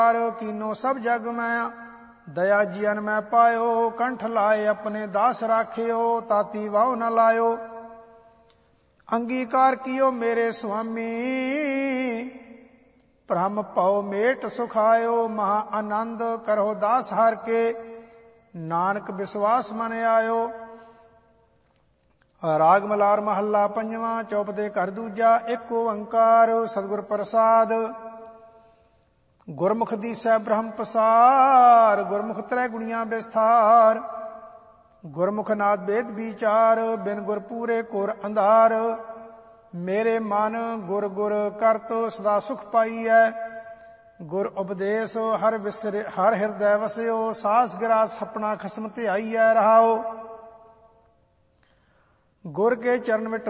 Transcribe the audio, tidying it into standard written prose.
कीनो सब जग में दया जियन मैं पायो। कंठ लाए अपने दास राखियो ताती वाव न लायो। अंगीकार कियो मेरे स्वामी ब्रह्म पाओ मेट सुखायो। महा आनंद करो दास हार के नानक विश्वास मन आयो। राग मलार महला पंजवा चौपदे कर दूजा। एक ओंकार सतगुर प्रसाद गुरमुख दीसै ब्रह्म पसार। गुरमुख त्रै गुणियां विस्तार गुरमुख नाद वेद विचार। बिन गुर पूरे कोर अंधार। मेरे मन गुर गुर करत सदा सुख पाईऐ। गुर उपदेश हर विसरे हर हृदय वस्यो। सास गिरास अपना खसम ध्याईऐ रहाओ। गुर के चरण विट